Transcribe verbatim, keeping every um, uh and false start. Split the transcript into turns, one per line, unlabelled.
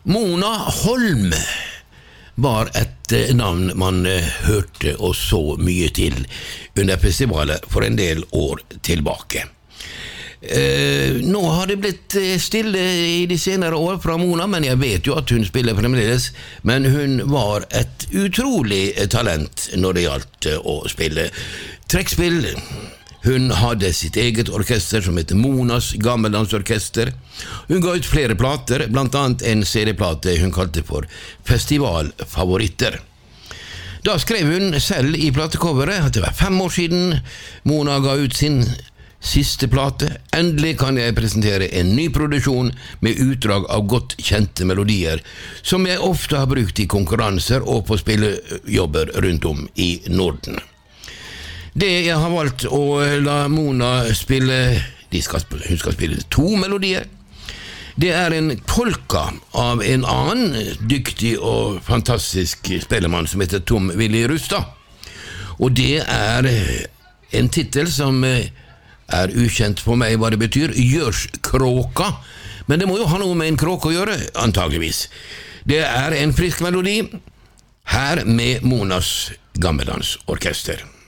Mona Holm var et navn man hørte og så mye til under festivalet for en del år tilbake. Eh, nå har det blitt stille i de senere år fra Mona, men jeg vet jo at hun spiller fremdeles, men hun var et utrolig talent når det gjaldt å spille trekkspill. Hun hadde sitt eget orkester som heter Monas Gammeldansorkester. Hun ga ut flere plater, blant annet en C D-plate hun kalte for Festivalfavoritter. Da skrev hun selv i platecoveret at det var fem år siden Mona ga ut sin siste plate. Endelig kan jeg presentere en ny produksjon med utdrag av godt kjente melodier, som jeg ofte har brukt i konkurranser og på spillejobber rundt om i Norden. Det jeg har valgt å la Mona spille, de skal, hun skal spille to melodier. Det er en polka av en annen dyktig og fantastisk spillemann som heter Tom Willy Rustad. Og det er en titel som er ukjent for meg hva det betyr, Gjørskråka, men det må jo ha noe med en kråke å gjøre, antageligvis. Det er en frisk melodi, her med Monas Gammeldansorkester.